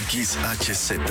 XHZ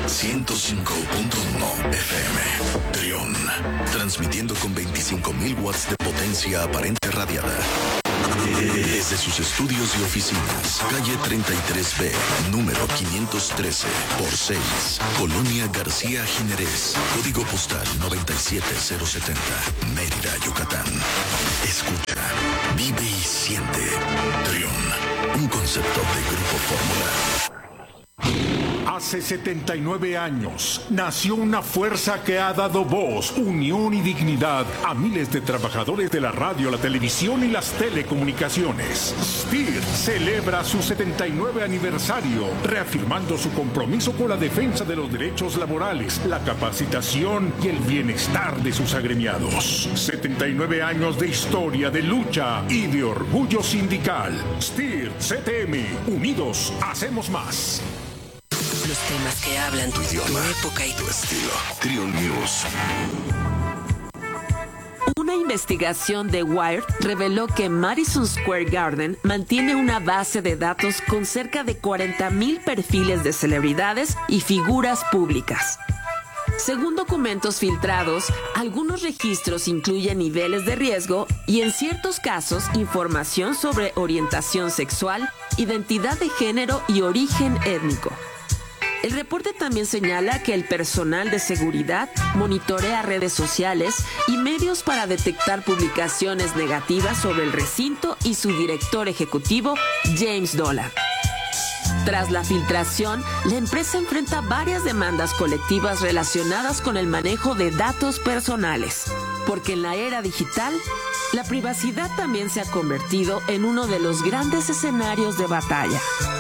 105.1 FM. Trión. Transmitiendo con 25.000 watts de potencia aparente radiada. Desde sus estudios y oficinas, calle 33B, número 513, por 6, Colonia García Jiménez, código postal 97070, Mérida, Yucatán. Escucha, vive y siente. Trión, un concepto de Grupo Fórmula. Hace 79 años nació una fuerza que ha dado voz, unión y dignidad a miles de trabajadores de la radio, la televisión y las telecomunicaciones. STIR celebra su 79 aniversario, reafirmando su compromiso con la defensa de los derechos laborales, la capacitación y el bienestar de sus agremiados. 79 años de historia, de lucha y de orgullo sindical. STIR CTM, unidos hacemos más. Los temas que hablan tu idioma, tu época y tu estilo. Trión News. Una investigación de Wired reveló que Madison Square Garden mantiene una base de datos con cerca de 40,000 perfiles de celebridades y figuras públicas. Según documentos filtrados, algunos registros incluyen niveles de riesgo y, en ciertos casos, información sobre orientación sexual, identidad de género y origen étnico. El reporte también señala que el personal de seguridad monitorea redes sociales y medios para detectar publicaciones negativas sobre el recinto y su director ejecutivo, James Dolan. Tras la filtración, la empresa enfrenta varias demandas colectivas relacionadas con el manejo de datos personales, porque en la era digital, la privacidad también se ha convertido en uno de los grandes escenarios de batalla.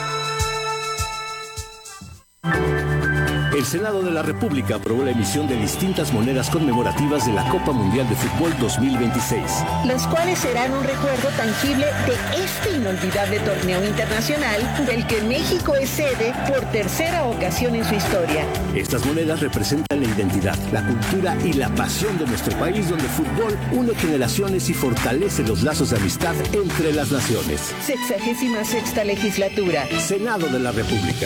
El Senado de la República aprobó la emisión de distintas monedas conmemorativas de la Copa Mundial de Fútbol 2026. Los cuales serán un recuerdo tangible de este inolvidable torneo internacional del que México es sede por tercera ocasión en su historia. Estas monedas representan la identidad, la cultura y la pasión de nuestro país, donde el fútbol une generaciones y fortalece los lazos de amistad entre las naciones. 66ª legislatura. Senado de la República.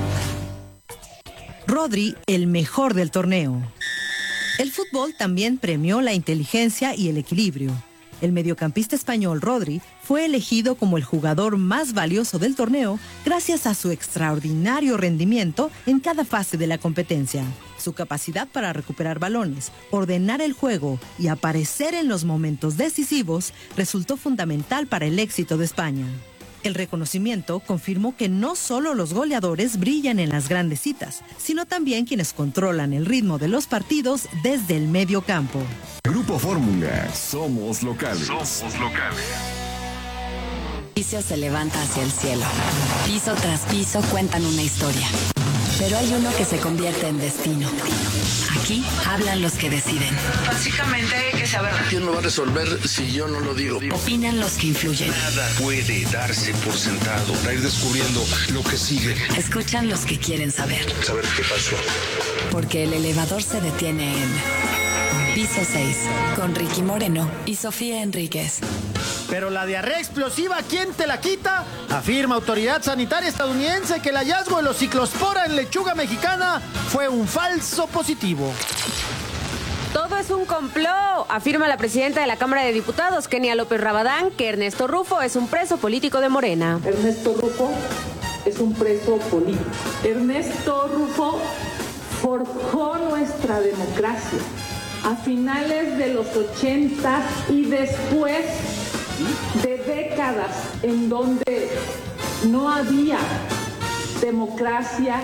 Rodri, el mejor del torneo. El fútbol también premió la inteligencia y el equilibrio. El mediocampista español Rodri fue elegido como el jugador más valioso del torneo gracias a su extraordinario rendimiento en cada fase de la competencia. Su capacidad para recuperar balones, ordenar el juego y aparecer en los momentos decisivos resultó fundamental para el éxito de España. El reconocimiento confirmó que no solo los goleadores brillan en las grandes citas, sino también quienes controlan el ritmo de los partidos desde el medio campo. Grupo Fórmula, somos locales. Somos locales. Edificio se levanta hacia el cielo. Piso tras piso cuentan una historia. Pero hay uno que se convierte en destino. Aquí hablan los que deciden. Básicamente hay que saber. ¿Quién lo va a resolver si yo no lo digo? Opinan los que influyen. Nada puede darse por sentado. Para ir descubriendo lo que sigue. Escuchan los que quieren saber. Saber qué pasó. Porque el elevador se detiene en Piso 6, con Ricky Moreno y Sofía Enríquez. Pero la diarrea explosiva, ¿quién te la quita? Afirma autoridad sanitaria estadounidense que el hallazgo de los ciclospora en lechuga mexicana fue un falso positivo. Todo es un complot, afirma la presidenta de la Cámara de Diputados, Kenia López Rabadán, que Ernesto Rufo es un preso político de Morena. Ernesto Rufo es un preso político. Ernesto Rufo forjó nuestra democracia a finales de los 80 y después de décadas en donde no había democracia.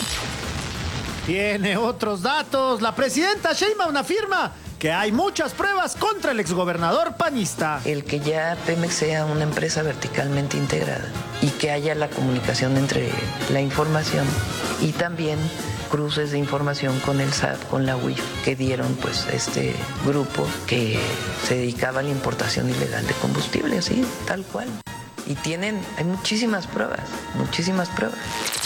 Tiene otros datos. La presidenta Sheinbaum afirma que hay muchas pruebas contra el exgobernador panista. El que ya Pemex sea una empresa verticalmente integrada y que haya la comunicación entre la información y también cruces de información con el SAT, con la UIF, que dieron pues este grupo que se dedicaba a la importación ilegal de combustible, así, tal cual. Y hay muchísimas pruebas, muchísimas pruebas.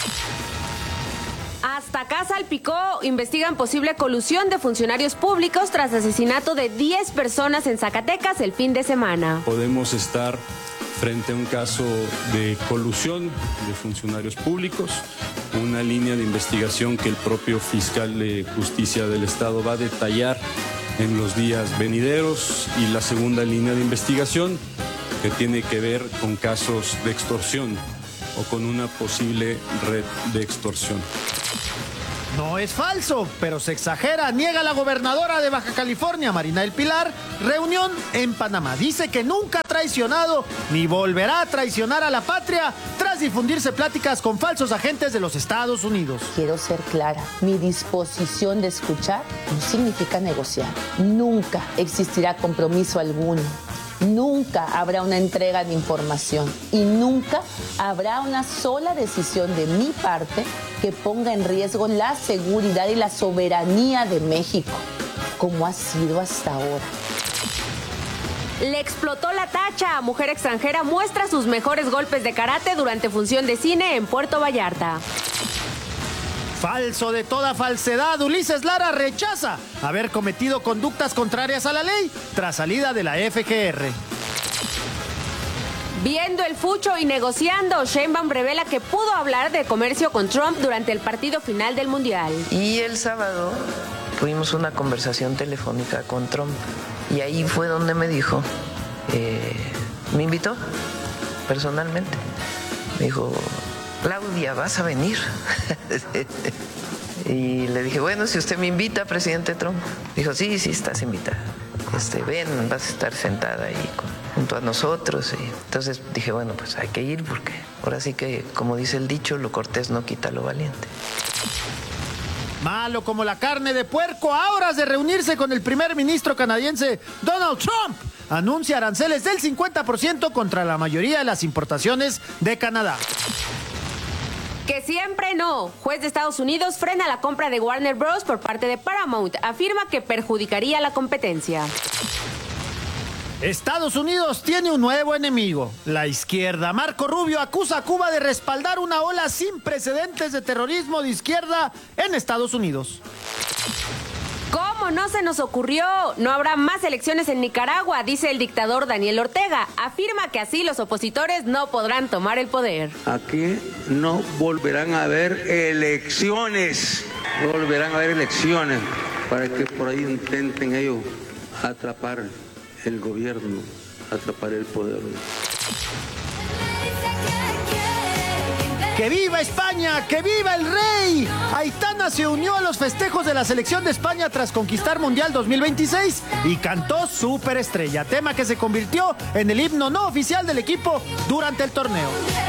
Hasta acá salpicó, investigan posible colusión de funcionarios públicos tras asesinato de 10 personas en Zacatecas el fin de semana. Podemos estar frente a un caso de colusión de funcionarios públicos una línea de investigación que el propio fiscal de justicia del Estado va a detallar en los días venideros, y la segunda línea de investigación que tiene que ver con casos de extorsión o con una posible red de extorsión. No es falso, pero se exagera, niega la gobernadora de Baja California, Marina del Pilar, reunión en Panamá. Dice que nunca ha traicionado ni volverá a traicionar a la patria tras difundirse pláticas con falsos agentes de los Estados Unidos. Quiero ser clara, mi disposición de escuchar no significa negociar. Nunca existirá compromiso alguno. Nunca habrá una entrega de información y nunca habrá una sola decisión de mi parte que ponga en riesgo la seguridad y la soberanía de México, como ha sido hasta ahora. Le explotó la tacha. Mujer extranjera muestra sus mejores golpes de karate durante función de cine en Puerto Vallarta. Falso de toda falsedad, Ulises Lara rechaza haber cometido conductas contrarias a la ley tras salida de la FGR. Viendo el fucho y negociando, Sheinbaum revela que pudo hablar de comercio con Trump durante el partido final del Mundial. Y el sábado tuvimos una conversación telefónica con Trump y ahí fue donde me dijo, me invitó personalmente, me dijo: Claudia, ¿vas a venir? Y le dije, bueno, si usted me invita, presidente Trump. Dijo, sí, estás invitada. Ven, vas a estar sentada ahí junto a nosotros. Y entonces dije, bueno, pues hay que ir porque ahora sí que, como dice el dicho, lo cortés no quita lo valiente. Malo como la carne de puerco, a horas de reunirse con el primer ministro canadiense Donald Trump, anuncia aranceles del 50% contra la mayoría de las importaciones de Canadá. Que siempre no. Juez de Estados Unidos frena la compra de Warner Bros. Por parte de Paramount. Afirma que perjudicaría la competencia. Estados Unidos tiene un nuevo enemigo, la izquierda. Marco Rubio acusa a Cuba de respaldar una ola sin precedentes de terrorismo de izquierda en Estados Unidos. ¿Cómo no se nos ocurrió? No habrá más elecciones en Nicaragua, dice el dictador Daniel Ortega. Afirma que así los opositores no podrán tomar el poder. Aquí no volverán a haber elecciones. No volverán a haber elecciones para que por ahí intenten ellos atrapar el gobierno, atrapar el poder. ¡Que viva España! ¡Que viva el rey! Aitana se unió a los festejos de la selección de España tras conquistar Mundial 2026 y cantó Superestrella, tema que se convirtió en el himno no oficial del equipo durante el torneo.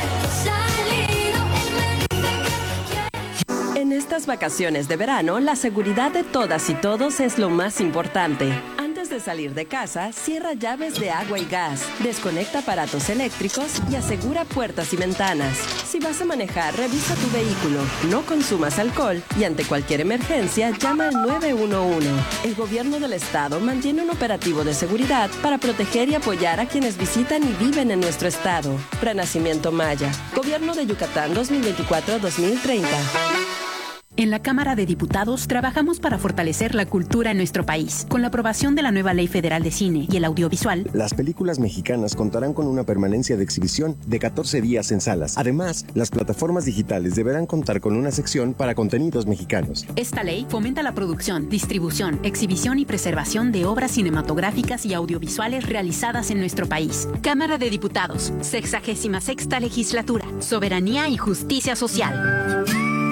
En estas vacaciones de verano, la seguridad de todas y todos es lo más importante. Antes de salir de casa, cierra llaves de agua y gas, desconecta aparatos eléctricos y asegura puertas y ventanas. Si vas a manejar, revisa tu vehículo, no consumas alcohol y ante cualquier emergencia, llama al 911. El gobierno del estado mantiene un operativo de seguridad para proteger y apoyar a quienes visitan y viven en nuestro estado. Renacimiento Maya, Gobierno de Yucatán 2024-2030. En la Cámara de Diputados trabajamos para fortalecer la cultura en nuestro país. Con la aprobación de la nueva Ley Federal de Cine y el Audiovisual, las películas mexicanas contarán con una permanencia de exhibición de 14 días en salas. Además, las plataformas digitales deberán contar con una sección para contenidos mexicanos. Esta ley fomenta la producción, distribución, exhibición y preservación de obras cinematográficas y audiovisuales realizadas en nuestro país. Cámara de Diputados, 66ª Legislatura. Soberanía y justicia social.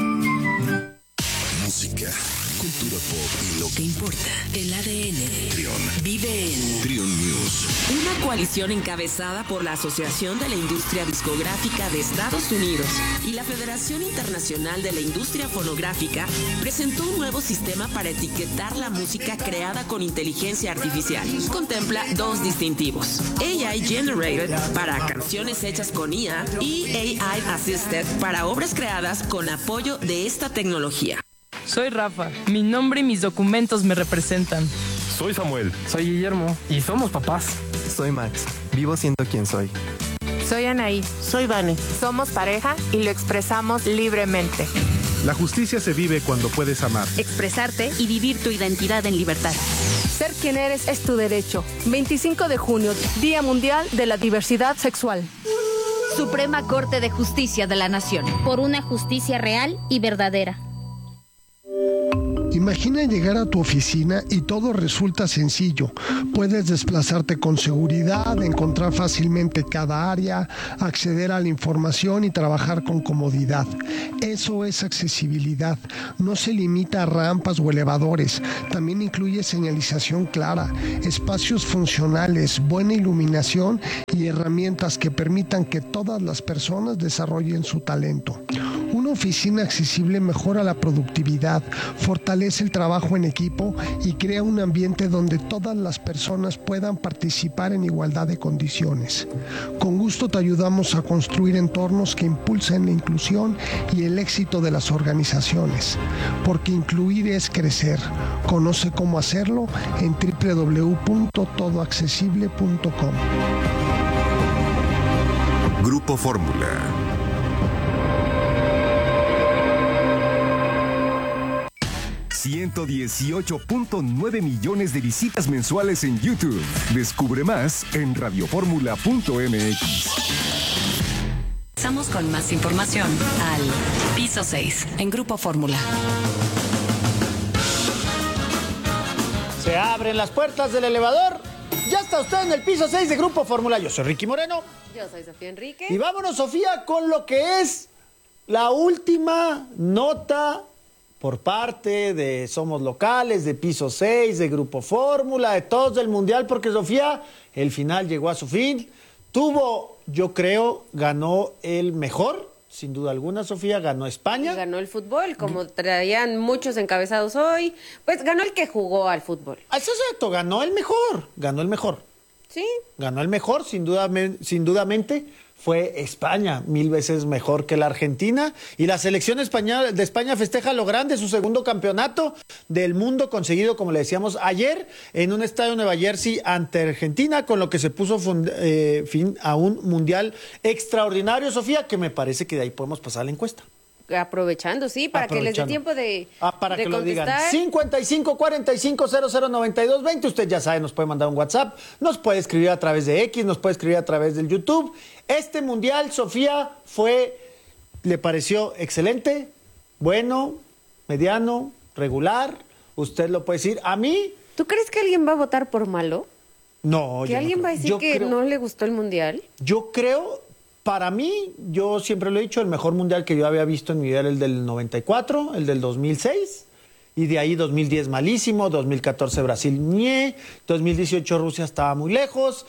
Música, cultura pop y lo que importa. El ADN. Trión. Vive en Trión News. Una coalición encabezada por la Asociación de la Industria Discográfica de Estados Unidos y la Federación Internacional de la Industria Fonográfica presentó un nuevo sistema para etiquetar la música creada con inteligencia artificial. Contempla dos distintivos: AI Generated para canciones hechas con IA y AI Assisted para obras creadas con apoyo de esta tecnología. Soy Rafa, mi nombre y mis documentos me representan. Soy Samuel. Soy Guillermo. Y somos papás. Soy Max, vivo siendo quien soy. Soy Anaí. Soy Vane. Somos pareja y lo expresamos libremente. La justicia se vive cuando puedes amar, expresarte y vivir tu identidad en libertad. Ser quien eres es tu derecho. 25 de junio, Día Mundial de la Diversidad Sexual. Suprema Corte de Justicia de la Nación. Por una justicia real y verdadera. Imagina llegar a tu oficina y todo resulta sencillo. Puedes desplazarte con seguridad, encontrar fácilmente cada área, acceder a la información y trabajar con comodidad. Eso es accesibilidad. No se limita a rampas o elevadores. También incluye señalización clara, espacios funcionales, buena iluminación y herramientas que permitan que todas las personas desarrollen su talento. Una oficina accesible mejora la productividad, fortalece el trabajo en equipo y crea un ambiente donde todas las personas puedan participar en igualdad de condiciones. Con gusto te ayudamos a construir entornos que impulsen la inclusión y el éxito de las organizaciones, porque incluir es crecer. Conoce cómo hacerlo en www.todoaccesible.com. Grupo Fórmula. $118.9 millones de visitas mensuales en YouTube. Descubre más en radioformula.mx. Estamos con más información al Piso 6 en Grupo Fórmula. Se abren las puertas del elevador. Ya está usted en el piso 6 de Grupo Fórmula. Yo soy Ricky Moreno. Yo soy Sofía Enrique. Y vámonos, Sofía, con lo que es la última nota por parte de Somos Locales, de Piso 6, de Grupo Fórmula, de todos del Mundial, porque, Sofía, el final llegó a su fin. Yo creo, ganó el mejor, sin duda alguna, Sofía, ganó España. Y ganó el fútbol, como traían muchos encabezados hoy, pues ganó el que jugó al fútbol. Exacto, ganó el mejor. Sí. Ganó el mejor, sin dudamente. Fue España, 1000 veces mejor que la Argentina. Y la selección de España festeja lo grande, su segundo campeonato del mundo conseguido, como le decíamos ayer, en un estadio de Nueva Jersey ante Argentina, con lo que se puso fin a un mundial extraordinario, Sofía, que me parece que de ahí podemos pasar a la encuesta. Aprovechando, sí, para que les dé tiempo de para que contestar. Lo digan. 55 45 00 92 20. Usted ya sabe, nos puede mandar un WhatsApp, nos puede escribir a través de X, nos puede escribir a través del YouTube. Este mundial, Sofía, ¿le pareció excelente, bueno, mediano, regular? Usted lo puede decir. A mí... ¿Tú crees que alguien va a votar por malo? No, ¿Que alguien va a decir que no le gustó el mundial? Yo creo... Para mí, yo siempre lo he dicho, el mejor mundial que yo había visto en mi vida era el del 94, el del 2006, y de ahí 2010 malísimo, 2014 Brasil 2018 Rusia estaba muy lejos,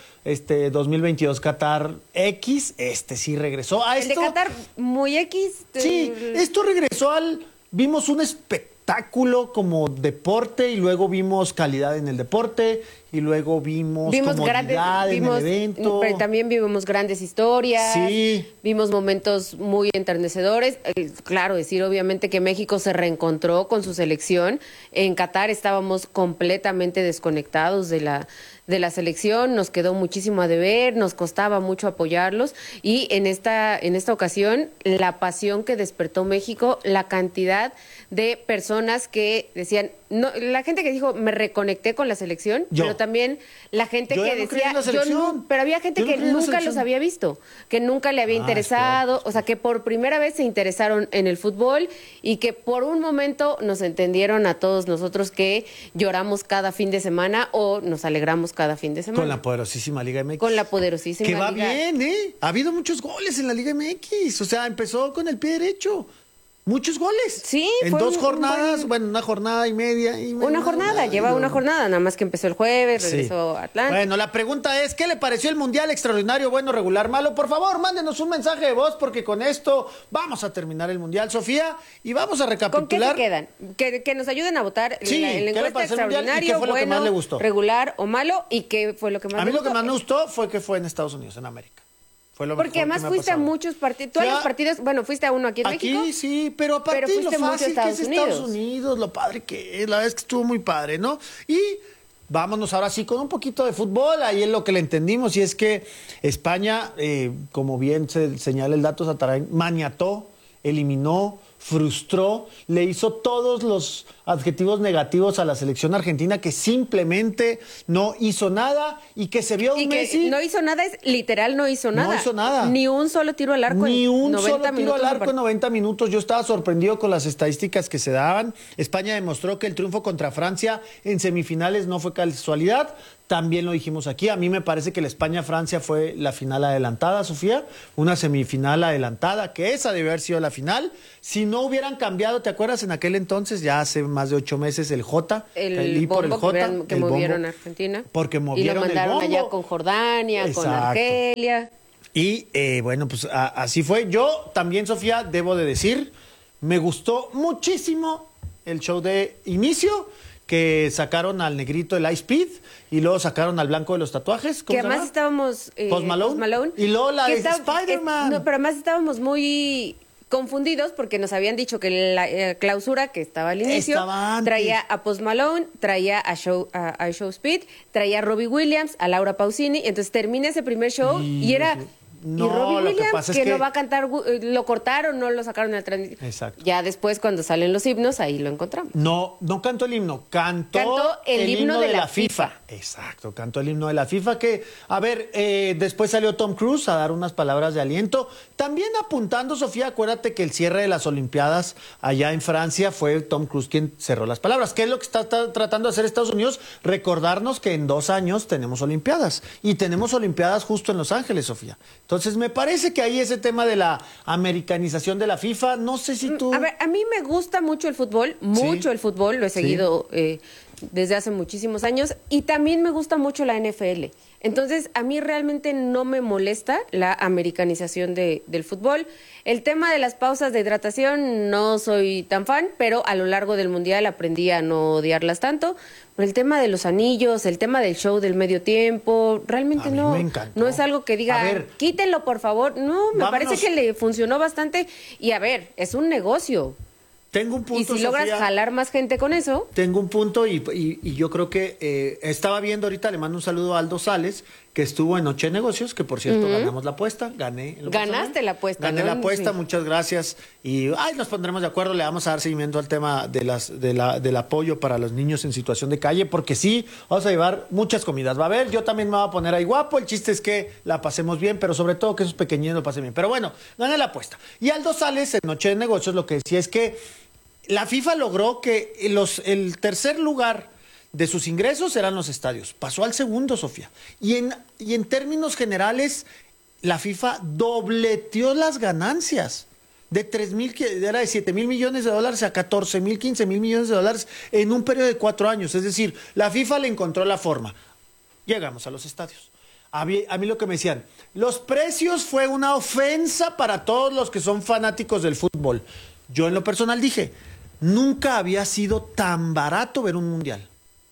2022 Qatar X, sí regresó a esto. El de Qatar muy X. Sí, esto regresó vimos un espectáculo como deporte y luego vimos calidad en el deporte y luego vimos comodidad en el evento. Pero también vimos grandes historias, sí. Vimos momentos muy enternecedores. Claro, decir obviamente que México se reencontró con su selección. En Qatar estábamos completamente desconectados de la selección, nos quedó muchísimo a deber, nos costaba mucho apoyarlos y en esta ocasión la pasión que despertó México, la cantidad de personas que decían, no, la gente que dijo me reconecté con la selección, pero también la gente que decía, pero había gente que nunca los había visto, que nunca le había interesado, o sea, que por primera vez se interesaron en el fútbol y que por un momento nos entendieron a todos nosotros que lloramos cada fin de semana o nos alegramos cada fin de semana. Con la poderosísima Liga MX. Con la poderosísima Liga. Que va Liga. bien, ¿eh? Ha habido muchos goles en la Liga MX, o sea, empezó con el pie derecho. Muchos goles. Sí. En 2 jornadas, bueno, una jornada y media. Una jornada, una jornada, nada más que empezó el jueves, regresó a Atlanta. Bueno, la pregunta es, ¿qué le pareció el Mundial extraordinario, bueno, regular, malo? Por favor, mándenos un mensaje de voz porque con esto vamos a terminar el Mundial, Sofía, y vamos a recapitular. ¿Con qué se quedan? Que nos ayuden a votar en la encuesta extraordinario, ¿qué fue lo que más le gustó? Regular o malo, y qué fue lo que más le gustó. A mí lo que más me gustó fue que fue en Estados Unidos, en América. Porque además fuiste a muchos partidos. Tú a los partidos, bueno, fuiste a uno aquí en México. Aquí sí, pero aparte fuiste lo fácil mucho que es Estados Unidos, lo padre que es, la verdad es que estuvo muy padre, ¿no? Y vámonos ahora sí con un poquito de fútbol, ahí es lo que le entendimos, y es que España, como bien se señala el dato, Sataray, maniató, eliminó, frustró, le hizo todos los adjetivos negativos a la selección argentina, que simplemente no hizo nada y que se vio un Messi. Que no hizo nada, es literal, no hizo nada. No hizo nada. Ni un solo tiro al arco Ni un 90 solo tiro minutos. al arco en 90 minutos. Yo estaba sorprendido con las estadísticas que se daban. España demostró que el triunfo contra Francia en semifinales no fue casualidad. También lo dijimos aquí. A mí me parece que la España-Francia fue la final adelantada, Sofía. Una semifinal adelantada, que esa debió haber sido la final. Si no hubieran cambiado, ¿te acuerdas en aquel entonces? Ya hace más de 8 meses, el J. El bombo que movieron a Argentina. Porque movieron el bombo. Y lo mandaron allá con Jordania, Exacto. con Argelia. Y bueno, pues así fue. Yo también, Sofía, debo de decir, me gustó muchísimo el show de inicio, que sacaron al negrito el Ice Speed y luego sacaron al blanco de los tatuajes. Que además estábamos... Post Malone. Y luego la de Spider-Man. No, pero además estábamos muy confundidos porque nos habían dicho que la clausura que estaba al inicio traía a Post Malone, traía a Show Speed, traía a Robbie Williams, a Laura Pausini. Entonces termina ese primer show y era... No, y Robbie lo que Williams, pasa es que no va a cantar, lo cortaron, no lo sacaron en la transmisión. Exacto. Ya después, cuando salen los himnos, ahí lo encontramos. No cantó el himno, cantó el himno de la FIFA. Exacto, cantó el himno de la FIFA, que, a ver, después salió Tom Cruise a dar unas palabras de aliento. También apuntando, Sofía, acuérdate que el cierre de las Olimpiadas allá en Francia fue Tom Cruise quien cerró las palabras. ¿Qué es lo que está tratando de hacer Estados Unidos? Recordarnos que en 2 años tenemos Olimpiadas. Y tenemos Olimpiadas justo en Los Ángeles, Sofía. Entonces, me parece que ahí ese tema de la americanización de la FIFA, no sé si tú... A ver, a mí me gusta mucho el fútbol, el fútbol, lo he seguido desde hace muchísimos años, y también me gusta mucho la NFL. Entonces, a mí realmente no me molesta la americanización del fútbol. El tema de las pausas de hidratación no soy tan fan, pero a lo largo del Mundial aprendí a no odiarlas tanto. Pero el tema de los anillos, el tema del show del medio tiempo, realmente no es algo que diga, quítenlo por favor. No, me parece que le funcionó bastante. Y a ver, es un negocio. Tengo un punto, y si logras jalar más gente con eso... Tengo un punto y yo creo que estaba viendo ahorita, le mando un saludo a Aldo Sales, que estuvo en Noche de Negocios, que por cierto ganamos la apuesta, gané. Ganaste la apuesta, Gané la apuesta, muchas gracias. Y nos pondremos de acuerdo, le vamos a dar seguimiento al tema del apoyo para los niños en situación de calle, porque sí, vamos a llevar muchas comidas. Va a haber, yo también me voy a poner ahí guapo, el chiste es que la pasemos bien, pero sobre todo que esos pequeñines lo pasen bien. Pero bueno, gané la apuesta. Y Aldo Sales en Noche de Negocios lo que decía es que la FIFA logró que el tercer lugar de sus ingresos eran los estadios. Pasó al segundo, Sofía. Y en términos generales, la FIFA dobleteó las ganancias. De 3,000, que era de 7,000 millones de dólares a 14,000, 15,000 millones de dólares en un periodo de 4 años. Es decir, la FIFA le encontró la forma. Llegamos a los estadios. A mí lo que me decían, los precios fue una ofensa para todos los que son fanáticos del fútbol. Yo en lo personal dije, nunca había sido tan barato ver un mundial.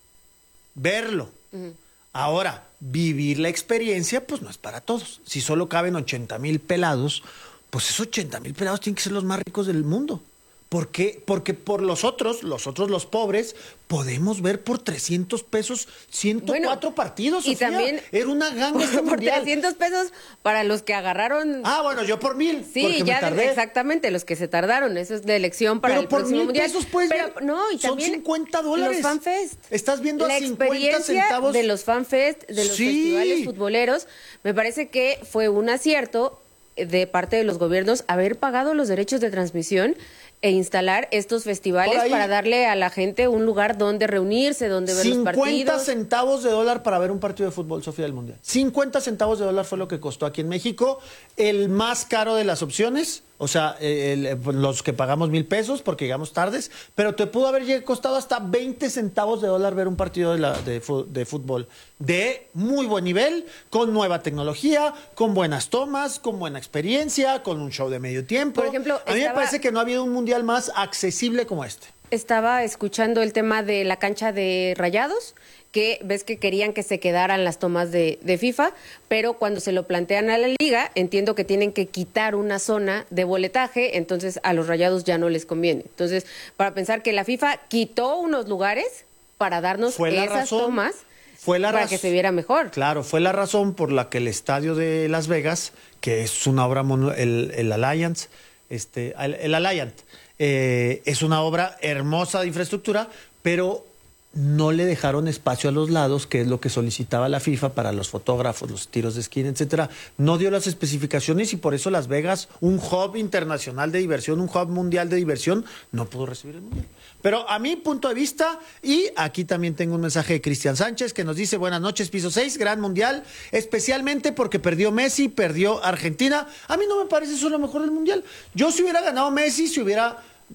Verlo. Ahora, vivir la experiencia, pues no es para todos. Si solo caben 80,000 pelados, pues esos 80,000 pelados tienen que ser los más ricos del mundo. ¿Por qué? Porque por los pobres, podemos ver por 300 pesos 104 partidos, Sofía. Y también era una ganga este por mundial. 300 pesos para los que agarraron... bueno, yo por 1,000. Sí, ya exactamente, los que se tardaron. Eso es de elección para el próximo mundial. Pesos puedes ver, no, y son también $50. Los FanFest. Estás viendo la a 50 experiencia centavos. De los FanFest, de los festivales futboleros, me parece que fue un acierto de parte de los gobiernos haber pagado los derechos de transmisión e instalar estos festivales para darle a la gente un lugar donde reunirse, donde ver los partidos. 50 centavos de dólar para ver un partido de fútbol, Sofía, del Mundial. 50 centavos de dólar fue lo que costó aquí en México. El más caro de las opciones, o sea, los que pagamos 1,000 pesos porque llegamos tardes, pero te pudo haber costado hasta 20 centavos de dólar ver un partido de fútbol de muy buen nivel, con nueva tecnología, con buenas tomas, con buena experiencia, con un show de medio tiempo. Por ejemplo, a mí me parece que no ha habido un mundial más accesible como este. Estaba escuchando el tema de la cancha de Rayados, que ves que querían que se quedaran las tomas de FIFA, pero cuando se lo plantean a la liga, entiendo que tienen que quitar una zona de boletaje, entonces a los Rayados ya no les conviene. Entonces, para pensar que la FIFA quitó unos lugares para darnos esas tomas para que se viera mejor. Claro, fue la razón por la que el estadio de Las Vegas, que es una obra, el Alliance, el Alliant, Es una obra hermosa de infraestructura, pero no le dejaron espacio a los lados, que es lo que solicitaba la FIFA para los fotógrafos, los tiros de esquina, etcétera. No dio las especificaciones y por eso Las Vegas, un hub internacional de diversión, un hub mundial de diversión, no pudo recibir el mundial. Pero a mi punto de vista, y aquí también tengo un mensaje de Cristian Sánchez que nos dice: buenas noches, piso 6, gran mundial, especialmente porque perdió Messi, perdió Argentina. A mí no me parece eso lo mejor del mundial. Yo, si hubiera ganado Messi, hubiera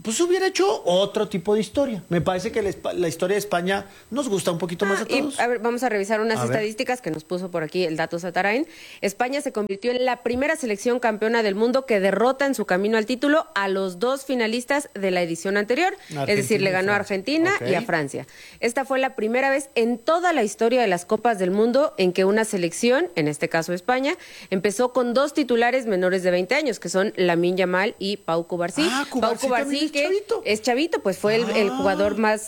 hecho otro tipo de historia. Me parece que la historia de España nos gusta un poquito más a todos. Y, a ver, vamos a revisar unas estadísticas que nos puso por aquí el dato Satarain. España se convirtió en la primera selección campeona del mundo que derrota en su camino al título a los 2 finalistas de la edición anterior. Argentina, es decir, le ganó a Argentina y a Francia. Esta fue la primera vez en toda la historia de las Copas del Mundo en que una selección, en este caso España, empezó con 2 titulares menores de 20 años, que son Lamine Yamal y Pau Cubarsí. Pau Cubarsí, que es chavito, pues fue el jugador más,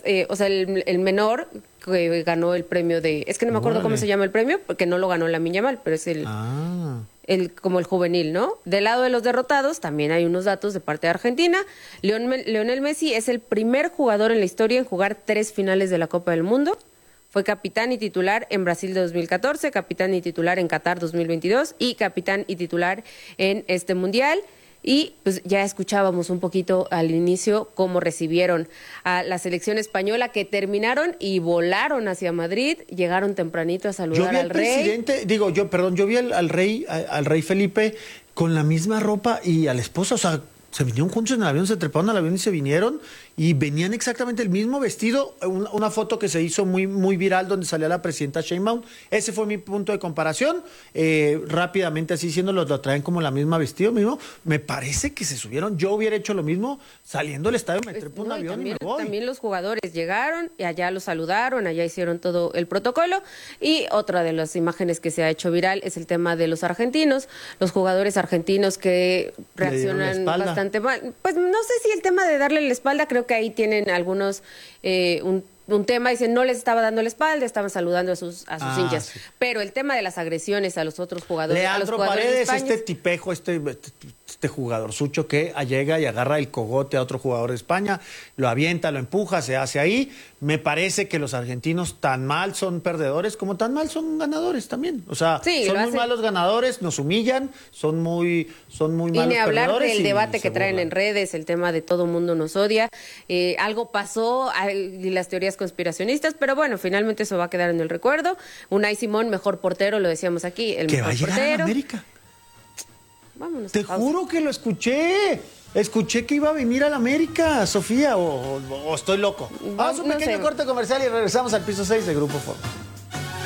el menor que ganó el premio de... Es que no me acuerdo cómo se llama el premio, porque no lo ganó Lamine Yamal, pero es como el juvenil, ¿no? Del lado de los derrotados, también hay unos datos de parte de Argentina. Lionel Messi es el primer jugador en la historia en jugar 3 finales de la Copa del Mundo. Fue capitán y titular en Brasil de 2014, capitán y titular en Qatar 2022 y capitán y titular en este Mundial. Y pues ya escuchábamos un poquito al inicio cómo recibieron a la selección española, que terminaron y volaron hacia Madrid, llegaron tempranito a saludar al rey. Yo vi al rey Felipe con la misma ropa y a la esposa, o sea, se vinieron juntos en el avión, se treparon al avión y se vinieron, y venían exactamente el mismo vestido. Una foto que se hizo muy, muy viral donde salía la presidenta Sheinbaum. Ese fue mi punto de comparación. Rápidamente, así diciendo, lo traen como la misma vestido mismo. Me parece que se subieron. Yo hubiera hecho lo mismo saliendo del estadio, me trepo un avión y me voy. También los jugadores llegaron y allá los saludaron, allá hicieron todo el protocolo. Y otra de las imágenes que se ha hecho viral es el tema de los argentinos, los jugadores argentinos que reaccionan bastante mal. Pues no sé si el tema de darle la espalda, creo que ahí tienen algunos un tema, dicen no les estaba dando la espalda, estaban saludando a sus hinchas. Sí. Pero el tema de las agresiones a los otros jugadores, Leandro a los jugadores Paredes, de España, este tipejo, este jugador sucho que llega y agarra el cogote a otro jugador de España, lo avienta, lo empuja, se hace ahí. Me parece que los argentinos tan mal son perdedores como tan mal son ganadores también. O sea, sí, son muy malos ganadores, nos humillan, son muy malos perdedores. Y ni hablar del debate que traen en redes, el tema de todo mundo nos odia. Algo pasó y las teorías conspiracionistas, pero bueno, finalmente eso va a quedar en el recuerdo. Unai Simón, mejor portero, lo decíamos aquí, el mejor portero. Que va a llegar a América. Vámonos. Te juro que lo escuché. Escuché que iba a venir a la América, Sofía, o estoy loco. Vamos a un pequeño corte comercial y regresamos al piso 6 de Grupo Fórmula.